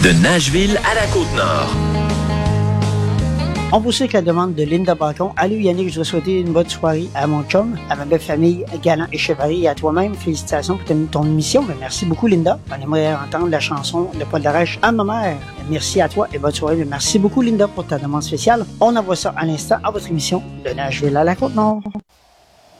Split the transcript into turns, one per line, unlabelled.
De Nashville à la Côte-Nord.
On poursuit avec la demande de Linda Bacon. Allô Yannick, je voudrais souhaiter une bonne soirée à mon chum, à ma belle famille Galant et Chevalier et à toi-même. Félicitations pour ton émission. Merci beaucoup Linda. On aimerait entendre la chanson de Paul Darèche à ma mère. Merci à toi et bonne soirée. Merci beaucoup Linda pour ta demande spéciale. On envoie ça à l'instant à votre émission de Nashville à la Côte-Nord.